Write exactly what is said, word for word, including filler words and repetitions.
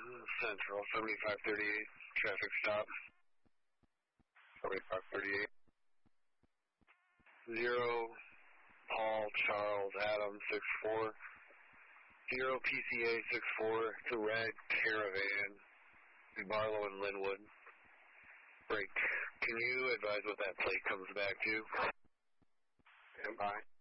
Central, seventy-five thirty-eight, traffic stop. seventy-five thirty-eight. Zero, Paul, Charles, Adam, six four. Zero, P C A, six four, it's a red Caravan, Barlow and Linwood. Break. Can you advise what that plate comes back to? Stand by.